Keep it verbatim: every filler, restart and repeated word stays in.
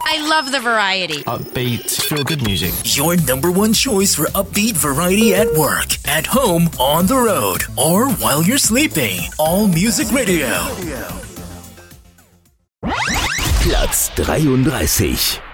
I love the variety. Upbeat, feel good music. Your number one choice for upbeat variety at work, at home, on the road, or while you're sleeping. All Music Radio. Platz dreiunddreißig.